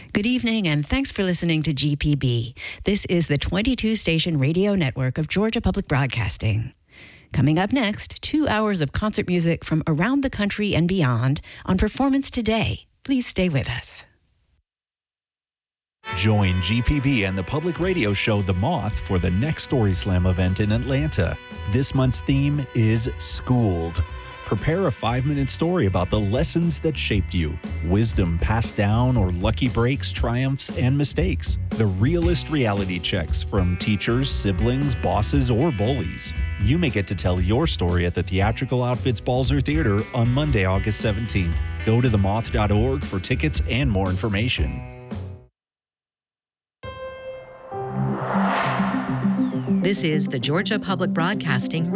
Good evening, and thanks for listening to GPB. This is the 22-station radio network of Georgia Public Broadcasting. Coming up next, 2 hours of concert music from around the country and beyond on Performance Today. Please stay with us. Join GPB and the public radio show The Moth for the next Story Slam event in Atlanta. This month's theme is Schooled. Prepare a 5-minute story about the lessons that shaped you, wisdom passed down, or lucky breaks, triumphs, and mistakes. The realest reality checks from teachers, siblings, bosses, or bullies. You may get to tell your story at the Theatrical Outfits Balzer Theater on Monday, August 17th. Go to themoth.org for tickets and more information. This is the Georgia Public Broadcasting